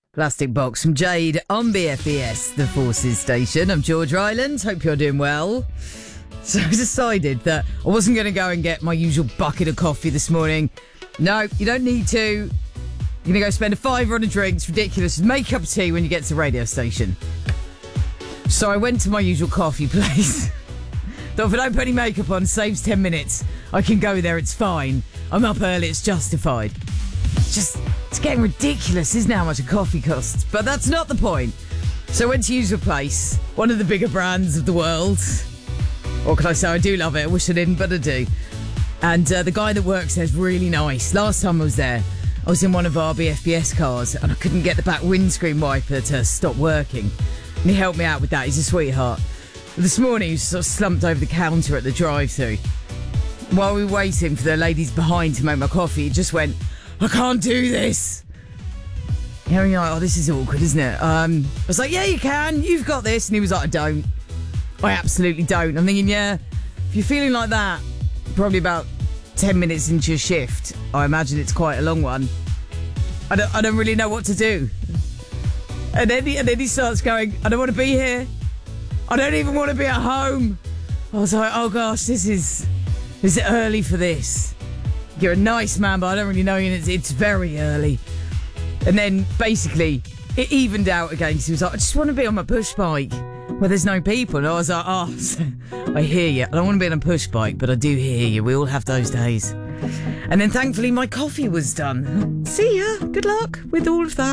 Plastic Box from Jade on BFBS, the Forces station. I'm George Ryland. Hope you're doing well. So I decided that I wasn't going to go and get my usual bucket of coffee this morning. No, you don't need to. You're going to go spend $5 on a drink. It's ridiculous. Just make a cup of tea when you get to the radio station. So I went to my usual coffee place. Thought if I don't put any makeup on, saves 10 minutes. I can go there, it's fine. I'm up early, it's justified. It's getting ridiculous, isn't it, how much a coffee costs? But that's not the point. So I went to Usual Place, one of the bigger brands of the world. Or can I say I do love it? I wish I didn't, but I do. And the guy that works there is really nice. Last time I was there, I was in one of our BFBS cars and I couldn't get the back windscreen wiper to stop working. And he helped me out with that. He's a sweetheart. This morning, he was sort of slumped over the counter at the drive-thru. While we were waiting for the ladies behind to make my coffee, he just went, I can't do this. You know, you're like, oh, this is awkward, isn't it? I was like, yeah, you can. You've got this. And he was like, I don't. I absolutely don't. I'm thinking, yeah, if you're feeling like that, probably about 10 minutes into your shift, I imagine it's quite a long one. I don't really know what to do. And then he starts going, I don't want to be here. I don't even want to be at home. I was like, oh gosh, is it early for this? You're a nice man, but I don't really know you. It's very early. And then basically, it evened out again. He was like, I just want to be on my push bike where there's no people. And I was like, oh, I hear you. I don't want to be on a push bike, but I do hear you. We all have those days. And then thankfully, my coffee was done. See ya. Good luck with all of that.